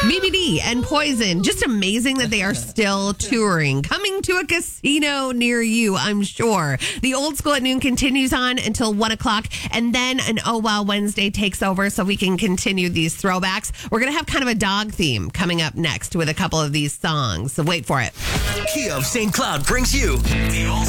BBD and Poison. Just amazing that they are still touring. Coming to a casino near you, I'm sure. The Old School at Noon continues on until 1 o'clock. And then an Oh Wow Wednesday takes over so we can continue these throwbacks. We're going to have kind of a dog theme coming up next with a couple of these songs. So wait for it. Kia of St. Cloud brings you the Old